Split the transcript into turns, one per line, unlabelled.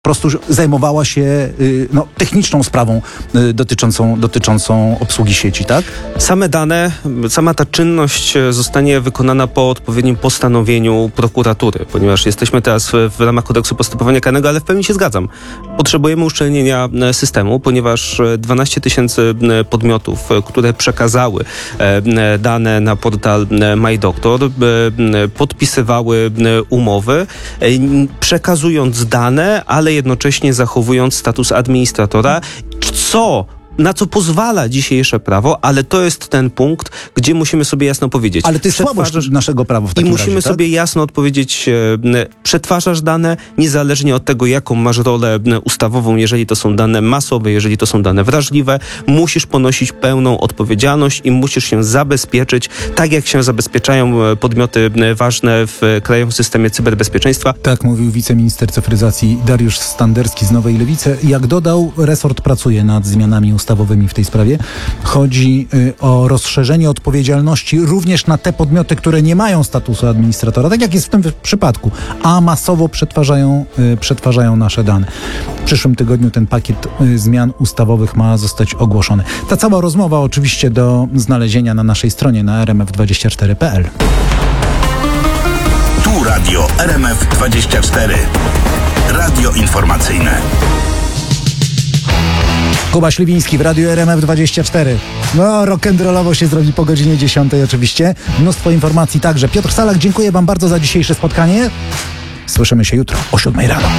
po prostu zajmowała się techniczną sprawą dotyczącą obsługi sieci, tak?
Same dane, sama ta czynność zostanie wykonana po odpowiednim postanowieniu prokuratury, ponieważ jesteśmy teraz w ramach kodeksu postępowania karnego, ale w pełni się zgadzam. Potrzebujemy uszczelnienia systemu, ponieważ 12 tysięcy podmiotów, które przekazały dane na portal MyDoktor, podpisywały umowy, przekazując dane, ale jednocześnie zachowując status administratora, na co pozwala dzisiejsze prawo, ale to jest ten punkt, gdzie musimy sobie jasno powiedzieć.
Ale to jest słabość naszego prawa w takim razie,
musimy sobie jasno odpowiedzieć, przetwarzasz dane, niezależnie od tego, jaką masz rolę ustawową, jeżeli to są dane masowe, jeżeli to są dane wrażliwe, musisz ponosić pełną odpowiedzialność i musisz się zabezpieczyć, tak jak się zabezpieczają podmioty ważne w krajowym systemie cyberbezpieczeństwa.
Tak mówił wiceminister cyfryzacji Dariusz Standerski z Nowej Lewicy. Jak dodał, resort pracuje nad zmianami ustawowymi w tej sprawie. Chodzi o rozszerzenie odpowiedzialności również na te podmioty, które nie mają statusu administratora, tak jak jest w tym przypadku, a masowo przetwarzają nasze dane. W przyszłym tygodniu ten pakiet zmian ustawowych ma zostać ogłoszony. Ta cała rozmowa oczywiście do znalezienia na naszej stronie na rmf24.pl.
Tu radio RMF24. Radio informacyjne.
Kuba Śliwiński w Radiu RMF24. Rock'n'rollowo się zrobi po godzinie 10 oczywiście. Mnóstwo informacji także. Piotr Salak, dziękuję wam bardzo za dzisiejsze spotkanie. Słyszymy się jutro o 7 rano.